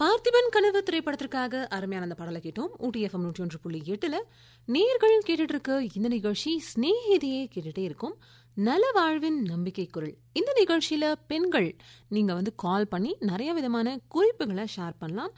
பார்த்திபன் கனவு திரைப்படத்திற்காக அருமையான அந்த பாடலை கேட்டோம். ஊட்டி FM 101.8 நேயர்கள் கேட்டுட்டு இருக்க இந்த நிகழ்ச்சி ஸ்நேகிதியே கேட்டுட்டே இருக்கும். நல வாழ்வின் நம்பிக்கை குரல். இந்த நிகழ்ச்சியில பெண்கள் நீங்க கால் பண்ணி நிறைய விதமான குறிப்புகளை ஷேர் பண்ணலாம்.